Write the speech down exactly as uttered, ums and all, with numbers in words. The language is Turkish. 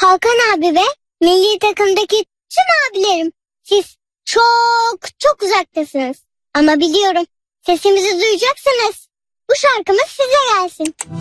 Hakan abi ve milli takımdaki tüm abilerim. Siz çok çok uzaktasınız. Ama biliyorum sesimizi duyacaksınız. Bu şarkımız size gelsin.